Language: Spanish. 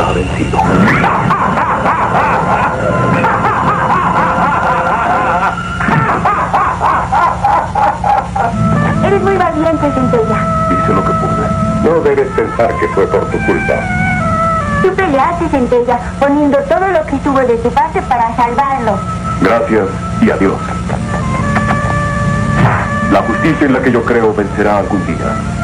ha vencido. Eres muy valiente, Centella. Hice lo que pude. No debes pensar que fue por tu culpa. Tú peleaste, Centella, poniendo todo lo que estuvo de tu parte para salvarlo. Gracias y adiós. La justicia en la que yo creo vencerá algún día.